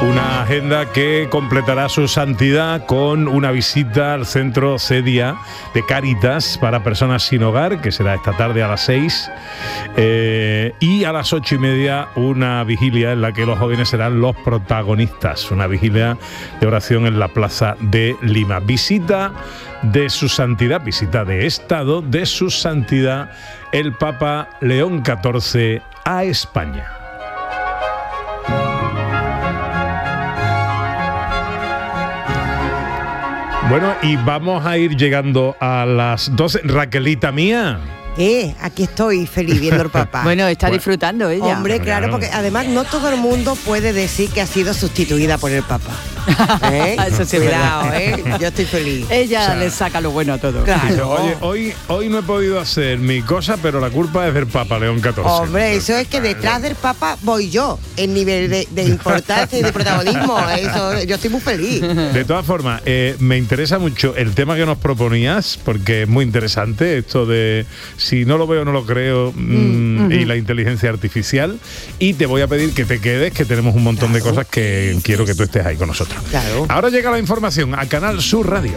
Una agenda que completará su santidad con una visita al centro Cedia de Cáritas para personas sin hogar, que será esta tarde a las 6, y a las 8:30 una vigilia en la que los jóvenes serán los protagonistas, una vigilia de oración en la Plaza de Lima. Visita de su santidad, visita de estado de su santidad el Papa León XIV a España. Bueno, y vamos a ir llegando a las 12. Raquelita mía. Aquí estoy feliz viendo al papá. Bueno, está disfrutando ella. Hombre, claro, porque además no todo el mundo puede decir que ha sido sustituida por el papá. Eso sí, cuidado, yo estoy feliz. Ella le saca lo bueno a todo. Claro. Oye, hoy no he podido hacer mi cosa, pero la culpa es del Papa León XIV. Hombre, eso es que detrás del Papa voy yo, en nivel de importancia y de protagonismo. Eso, yo estoy muy feliz. De todas formas, me interesa mucho el tema que nos proponías, porque es muy interesante esto de si no lo veo, no lo creo, y la inteligencia artificial. Y te voy a pedir que te quedes, que tenemos un montón de cosas que quiero que tú estés ahí con nosotros. Claro. Ahora llega la información a Canal Sur Radio.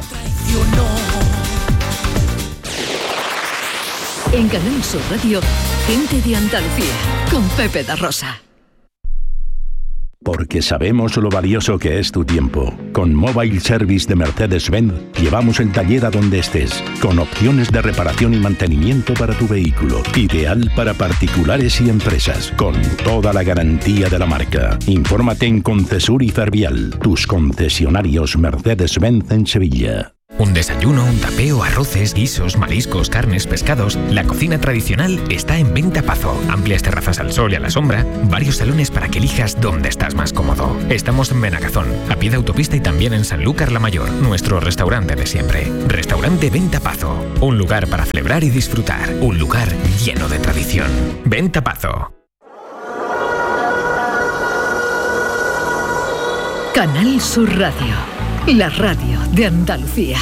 En Canal Sur Radio, Gente de Andalucía, con Pepe da Rosa. Porque sabemos lo valioso que es tu tiempo. Con Mobile Service de Mercedes-Benz llevamos el taller a donde estés, con opciones de reparación y mantenimiento para tu vehículo. Ideal para particulares y empresas, con toda la garantía de la marca. Infórmate en Concesur y Fervial, tus concesionarios Mercedes-Benz en Sevilla. Un desayuno, un tapeo, arroces, guisos, mariscos, carnes, pescados. La cocina tradicional está en Venta Pazo. Amplias terrazas al sol y a la sombra. Varios salones para que elijas dónde estás más cómodo. Estamos en Benagazón, a pie de autopista, y también en Sanlúcar la Mayor, nuestro restaurante de siempre. Restaurante Venta Pazo. Un lugar para celebrar y disfrutar. Un lugar lleno de tradición. Venta Pazo. Canal Sur Radio. La radio de Andalucía.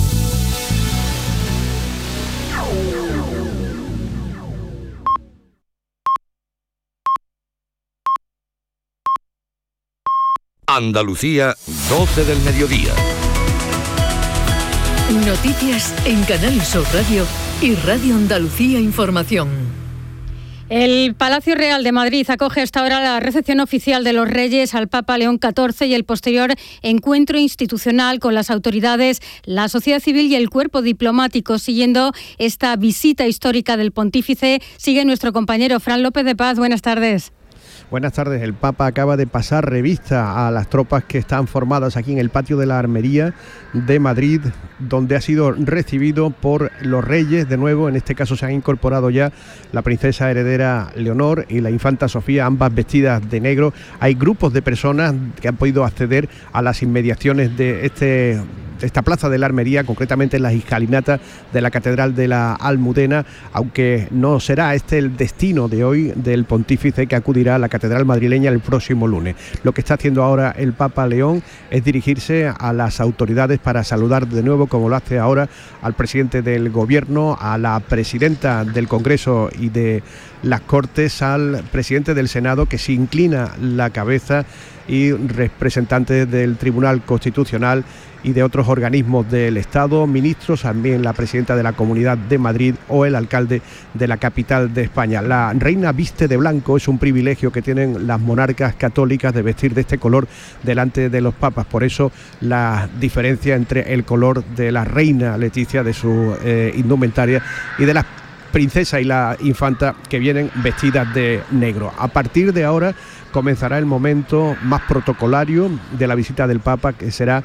Andalucía, 12 del mediodía. Noticias en Canal Sur Radio y Radio Andalucía Información. El Palacio Real de Madrid acoge hasta ahora la recepción oficial de los Reyes al Papa León XIV y el posterior encuentro institucional con las autoridades, la sociedad civil y el cuerpo diplomático. Siguiendo esta visita histórica del pontífice, sigue nuestro compañero Fran López de Paz. Buenas tardes. Buenas tardes. El Papa acaba de pasar revista a las tropas que están formadas aquí en el patio de la Armería de Madrid, donde ha sido recibido por los reyes. De nuevo, en este caso se han incorporado ya la princesa heredera Leonor y la infanta Sofía, ambas vestidas de negro. Hay grupos de personas que han podido acceder a las inmediaciones de esta plaza de la Armería, concretamente en las escalinatas de la Catedral de la Almudena, aunque no será este el destino de hoy del pontífice, que acudirá a la Catedral madrileña el próximo lunes. Lo que está haciendo ahora el Papa León es dirigirse a las autoridades para saludar de nuevo, como lo hace ahora, al presidente del Gobierno, a la presidenta del Congreso y de las Cortes, al presidente del Senado, que se inclina la cabeza, y representantes del Tribunal Constitucional y de otros organismos del Estado, ministros, también la presidenta de la Comunidad de Madrid o el alcalde de la capital de España. La reina viste de blanco, es un privilegio que tienen las monarcas católicas de vestir de este color delante de los papas. Por eso la diferencia entre el color de la reina Leticia, de su indumentaria, y de la princesa y la infanta, que vienen vestidas de negro. A partir de ahora comenzará el momento más protocolario de la visita del Papa, que será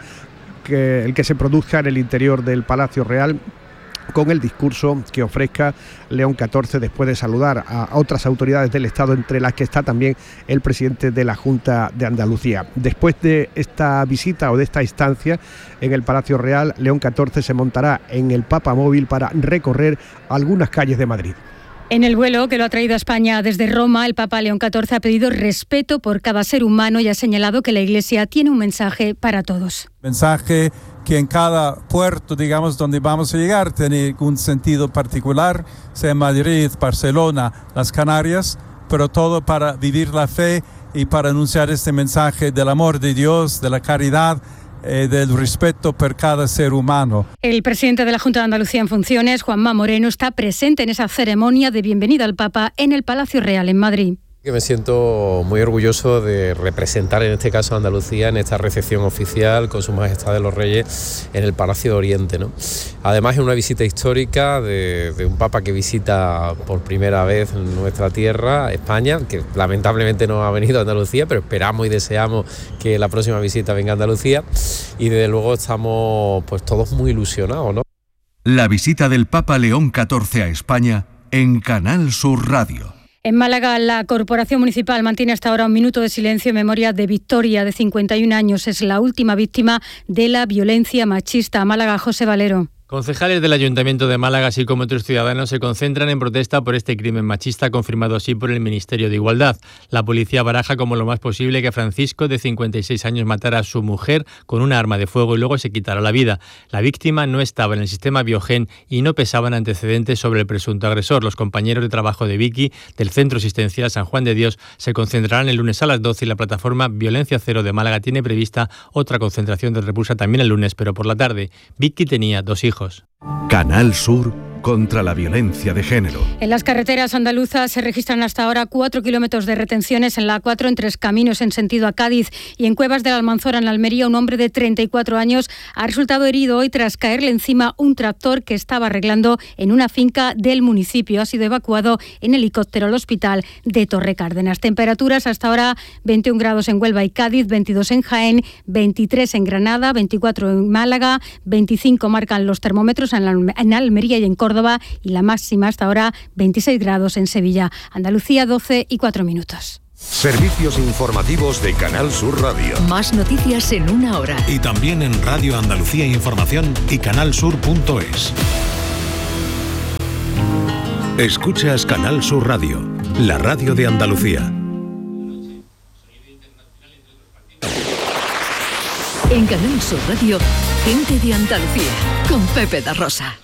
el que se produzca en el interior del Palacio Real, con el discurso que ofrezca León XIV después de saludar a otras autoridades del Estado, entre las que está también el presidente de la Junta de Andalucía. Después de esta visita o de esta estancia en el Palacio Real, León XIV se montará en el Papa Móvil para recorrer algunas calles de Madrid. En el vuelo que lo ha traído a España desde Roma, el Papa León XIV ha pedido respeto por cada ser humano y ha señalado que la Iglesia tiene un mensaje para todos. Mensaje que en cada puerto, digamos, donde vamos a llegar, tiene un sentido particular, sea Madrid, Barcelona, las Canarias, pero todo para vivir la fe y para anunciar este mensaje del amor de Dios, de la caridad, del respeto por cada ser humano. El presidente de la Junta de Andalucía en funciones, Juanma Moreno, está presente en esa ceremonia de bienvenida al Papa en el Palacio Real en Madrid. Me siento muy orgulloso de representar en este caso a Andalucía en esta recepción oficial con Su Majestad de los Reyes en el Palacio de Oriente, ¿no? Además es una visita histórica de un Papa que visita por primera vez nuestra tierra, España, que lamentablemente no ha venido a Andalucía, pero esperamos y deseamos que la próxima visita venga a Andalucía y desde luego estamos pues todos muy ilusionados, ¿no? La visita del Papa León XIV a España en Canal Sur Radio. En Málaga, la Corporación Municipal mantiene hasta ahora un minuto de silencio en memoria de Victoria, de 51 años. Es la última víctima de la violencia machista. Málaga, José Valero. Concejales del Ayuntamiento de Málaga, así como otros ciudadanos, se concentran en protesta por este crimen machista confirmado así por el Ministerio de Igualdad. La policía baraja como lo más posible que Francisco, de 56 años, matara a su mujer con una arma de fuego y luego se quitara la vida. La víctima no estaba en el sistema Biogen y no pesaban antecedentes sobre el presunto agresor. Los compañeros de trabajo de Vicky, del Centro Asistencial San Juan de Dios, se concentrarán el lunes a las 12 y la plataforma Violencia Cero de Málaga tiene prevista otra concentración de repulsa también el lunes, pero por la tarde. Vicky tenía 2 hijos. Canal Sur contra la violencia de género. En las carreteras andaluzas se registran hasta ahora 4 kilómetros de retenciones en la A4 en Tres Caminos en sentido a Cádiz y en Cuevas de la Almanzora en Almería. Un hombre de 34 años ha resultado herido hoy tras caerle encima un tractor que estaba arreglando en una finca del municipio. Ha sido evacuado en helicóptero al hospital de Torrecárdenas. Temperaturas hasta ahora 21 grados en Huelva y Cádiz, 22 en Jaén, 23 en Granada, 24 en Málaga, 25 marcan los termómetros en Almería y en Córdoba y la máxima hasta ahora 26 grados en Sevilla. Andalucía 12 y 4 minutos. Servicios informativos de Canal Sur Radio. Más noticias en 1 hora. Y también en Radio Andalucía Información y canalsur.es. Escuchas Canal Sur Radio, la radio de Andalucía. En Canal Sur Radio, gente de Andalucía, con Pepe da Rosa.